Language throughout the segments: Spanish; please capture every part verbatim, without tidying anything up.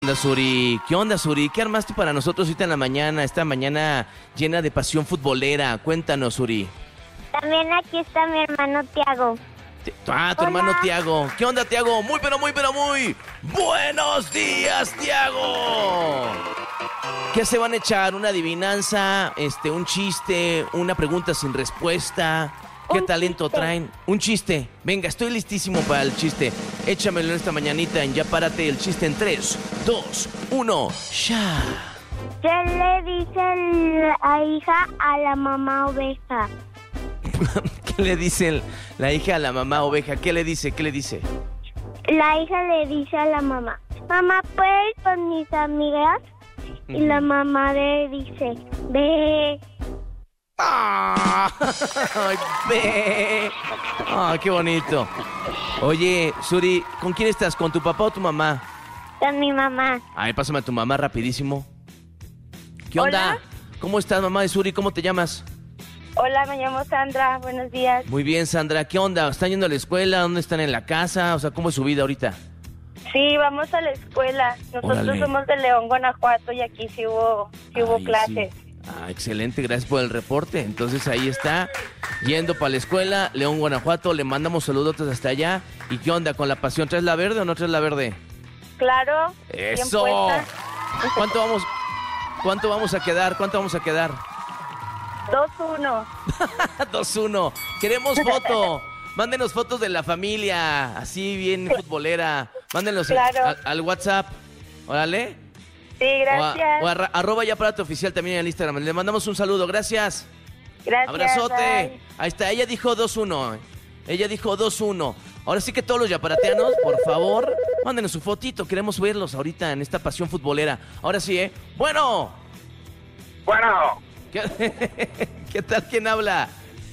¿Qué onda, Suri? ¿Qué onda, Suri? ¿Qué armaste para nosotros ahorita en la mañana? Esta mañana llena de pasión futbolera. Cuéntanos, Suri. También aquí está mi hermano Tiago. Ah, tu Hola. hermano Tiago. ¿Qué onda, Tiago? Muy, pero muy, pero muy. ¡Buenos días, Tiago! ¿Qué se van a echar? ¿Una adivinanza? Este, un chiste, una pregunta sin respuesta. ¿Qué Un talento chiste. traen? Un chiste. Venga, estoy listísimo para el chiste. Échamelo en esta mañanita en Ya Párate, el chiste en tres, dos, uno, ¡ya! ¿Qué le dice la hija a la mamá oveja? ¿Qué le dice la hija a la mamá oveja? ¿Qué le dice? ¿Qué le dice? La hija le dice a la mamá, mamá, ¿puedo ir con mis amigas? Y la mamá le dice, ve. ¡Ah! ¡Ay, ve! ¡Ah, qué bonito! Oye, Suri, ¿con quién estás? ¿Con tu papá o tu mamá? Con mi mamá. Ay, pásame a tu mamá rapidísimo. ¿Qué onda? Hola. ¿Cómo estás, mamá de Suri? ¿Cómo te llamas? Hola, me llamo Sandra, buenos días. Muy bien, Sandra. ¿Qué onda? ¿Están yendo a la escuela? ¿Dónde están en la casa? O sea, ¿cómo es su vida ahorita? Sí, vamos a la escuela. Nosotros Órale. somos de León, Guanajuato, y aquí sí hubo, sí hubo Ay, clases. sí. Ah, excelente, gracias por el reporte. Entonces ahí está, yendo para la escuela, León, Guanajuato. Le mandamos saludos hasta allá. ¿Y qué onda con la pasión? ¿Traes la verde o no traes la verde? Claro. bien ¡Eso! puesta. ¿Cuánto vamos, cuánto vamos a quedar? ¿Cuánto vamos a quedar? dos uno. dos uno. Queremos foto. Mándenos fotos de la familia, así bien futbolera. Mándenos Claro. al, al WhatsApp. Órale. Sí, O, a- gracias. o a arra- arroba Ya Párate Oficial también en el Instagram. Le mandamos un saludo. Gracias. Gracias. Abrazote. bye. Ahí está. Ella dijo dos uno. Ella dijo dos uno. Ahora sí que todos los yaparateanos, por favor, mándenos su fotito. Queremos verlos ahorita en esta pasión futbolera. Ahora sí, ¿eh? Bueno. Bueno, ¿Qué, ¿Qué tal? ¿Quién habla?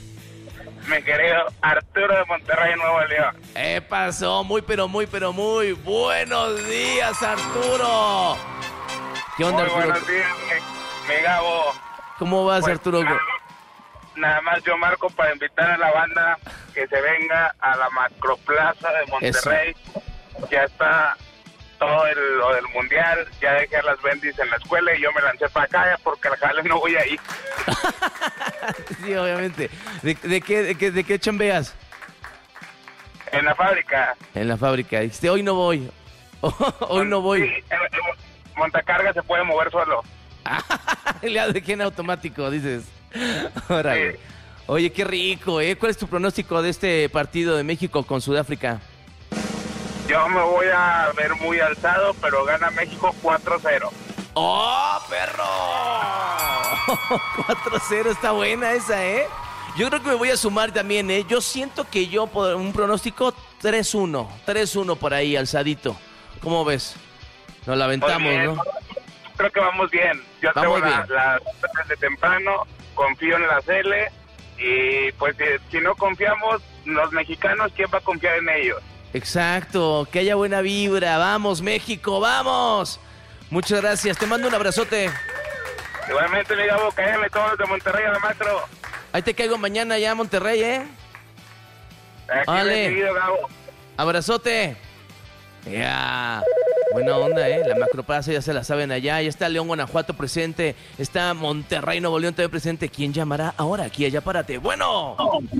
mi querido Arturo de Monterrey, Nuevo León. Eh, pasó. Muy, pero muy, pero muy. Buenos días, Arturo. ¿Qué onda, Muy Arturo? buenos días, mi, mi Gabo. ¿Cómo vas, Pues, Arturo? Nada, nada más yo marco para invitar a la banda que se venga a la Macroplaza de Monterrey. Ya está todo el, lo del mundial, ya dejé a las bendis en la escuela y yo me lancé para acá ya porque al jale no voy ahí. Sí, obviamente. ¿De, de qué, de, qué, ¿De qué chambeas? En la fábrica. En la fábrica. Dijiste, hoy no voy. Hoy no Sí, voy. en- en Montacarga se puede mover solo. Le dejé en automático, dices. Órale. Sí. Oye, qué rico, ¿eh? ¿Cuál es tu pronóstico de este partido de México con Sudáfrica? Yo me voy a ver muy alzado, pero gana México cuatro cero. ¡Oh, perro! cuatro cero, está buena esa, ¿eh? Yo creo que me voy a sumar también, ¿eh? Yo siento que yo, por un pronóstico, tres uno. tres uno por ahí, alzadito. ¿Cómo ves? Nos la aventamos, Muy bien. ¿no? Creo que vamos bien. Yo Vamos tengo la, bien. la desde temprano, confío en la Cele y pues si, si no confiamos los mexicanos, ¿quién va a confiar en ellos? Exacto, que haya buena vibra. Vamos, México, vamos. Muchas gracias, te mando un abrazote. Igualmente, mi Gabo, cállame todos los de Monterrey a la macro. Ahí te caigo mañana ya a Monterrey, ¿eh? Aquí Vale. recibido, Gabo. Abrazote. Ya. Buena onda, ¿eh? La macroplaza ya se la saben allá. Ya está León, Guanajuato presente. Está Monterrey, Nuevo León también presente. ¿Quién llamará ahora aquí allá? Párate. Bueno.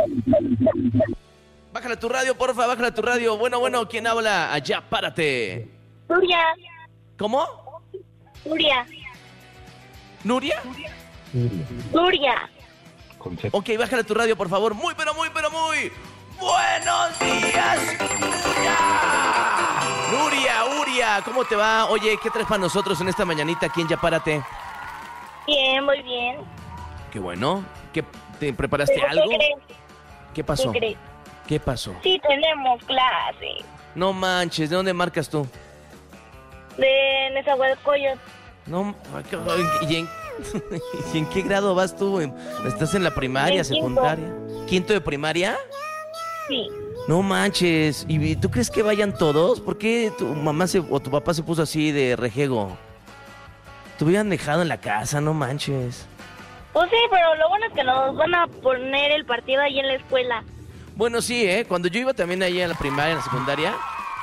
Bájale tu radio, porfa, bájale tu radio. Bueno, bueno, ¿quién habla? Allá, párate. Nuria, ¿Cómo? Nuria, ¿Nuria? Nuria. Ok, bájale tu radio, por favor. Muy, pero muy, pero muy. ¡Buenos días! ¡Nuria! Nuria, Uria, ¿cómo te va? Oye, ¿qué traes para nosotros en esta mañanita aquí en Ya Párate? Bien, muy bien. Qué bueno. ¿Qué, ¿Te preparaste ¿Pero algo? qué crees? ¿Qué pasó? ¿Qué crees? ¿Qué pasó? Sí, tenemos clase. No manches, ¿de dónde marcas tú? De Nezahualcóyotl. No, ¿y en, ¿y en qué grado vas tú? ¿Estás en la primaria, En quinto. secundaria? ¿Quinto de primaria? Sí. No manches. ¿Y tú crees que vayan todos? ¿Por qué tu mamá se, o tu papá se puso así de rejego? Te hubieran dejado en la casa, no manches. Pues sí, pero lo bueno es que nos van a poner el partido ahí en la escuela. Bueno, sí, ¿eh? Cuando yo iba también ahí en la primaria, en la secundaria,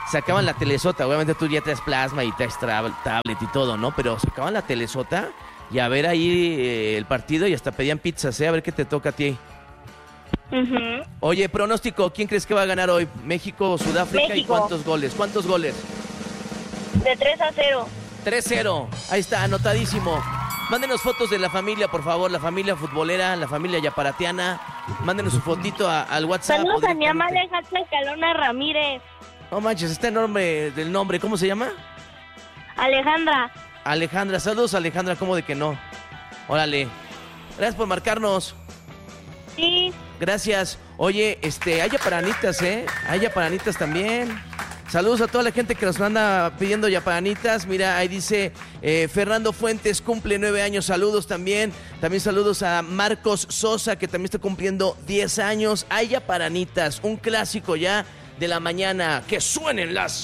sacaban la telesota. Obviamente tú ya traes plasma y traes tra- tablet y todo, ¿no? Pero sacaban la telesota y a ver ahí eh, el partido y hasta pedían pizzas, ¿eh? A ver qué te toca a ti. Uh-huh. Oye, pronóstico, ¿quién crees que va a ganar hoy? ¿México o Sudáfrica? México. ¿Y cuántos goles? ¿Cuántos goles? De tres a cero. tres cero. Ahí está, anotadísimo. Mándenos fotos de la familia, por favor, la familia futbolera, la familia yaparatiana. Mándenos su fotito a, al WhatsApp. Saludos a mi mamá directamente. Alejandra Calona Ramírez. No manches, está el nombre del nombre. ¿Cómo se llama? Alejandra. Alejandra. Saludos, Alejandra. ¿Cómo de que no? Órale. Gracias por marcarnos. Sí. Gracias. Oye, este, hay yaparanitas, ¿eh? Hay yaparanitas también. Saludos a toda la gente que nos anda pidiendo yaparanitas. Mira, ahí dice eh, Fernando Fuentes, cumple nueve años. Saludos también. También saludos a Marcos Sosa, que también está cumpliendo diez años. Hay yaparanitas, un clásico ya de la mañana. Que suenen las